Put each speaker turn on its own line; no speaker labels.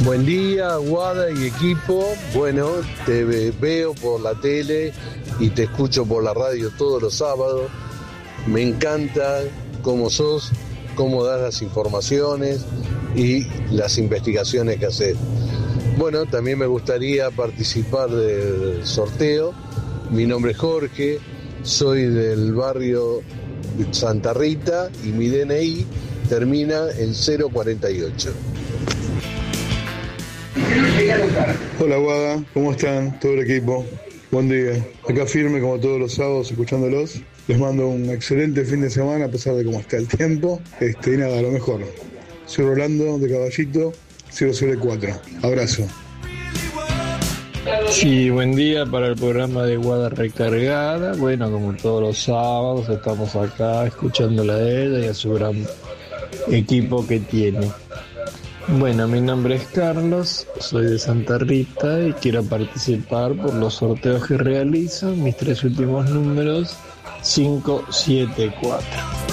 Buen día, Guada y equipo. Bueno, te veo por la tele y te escucho por la radio todos los sábados. Me encanta cómo sos, cómo das las informaciones y las investigaciones que haces. Bueno, también me gustaría participar del sorteo. Mi nombre es Jorge, soy del barrio Santa Rita y mi DNI termina en 048.
Hola Guada, ¿cómo están? Todo el equipo. Buen día. Acá firme como todos los sábados escuchándolos. Les mando un excelente fin de semana a pesar de cómo está el tiempo. Y nada, lo mejor. Soy Rolando de Caballito 004. Abrazo.
Sí, buen día para el programa de Guada Recargada. Bueno, como todos los sábados estamos acá escuchándola a ella y a su gran equipo que tiene. Bueno, mi nombre es Carlos, soy de Santa Rita y quiero participar por los sorteos que realizo. Mis 3 últimos números, 574.